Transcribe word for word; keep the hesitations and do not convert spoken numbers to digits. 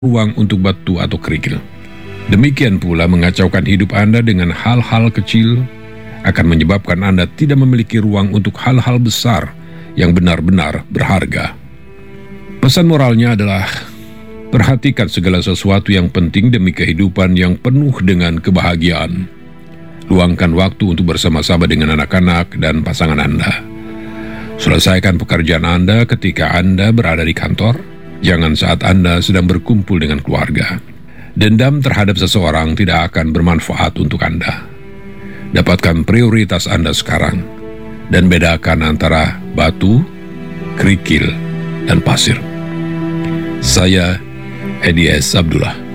ruang untuk batu atau kerikil. Demikian pula mengacaukan hidup Anda dengan hal-hal kecil akan menyebabkan Anda tidak memiliki ruang untuk hal-hal besar yang benar-benar berharga. Pesan moralnya adalah, perhatikan segala sesuatu yang penting demi kehidupan yang penuh dengan kebahagiaan. Luangkan waktu untuk bersama-sama dengan anak-anak dan pasangan Anda. Selesaikan pekerjaan Anda ketika Anda berada di kantor, jangan saat Anda sedang berkumpul dengan keluarga. Dendam terhadap seseorang tidak akan bermanfaat untuk Anda. Dapatkan prioritas Anda sekarang, dan bedakan antara batu, kerikil, dan pasir. Saya, Edi S. Abdullah.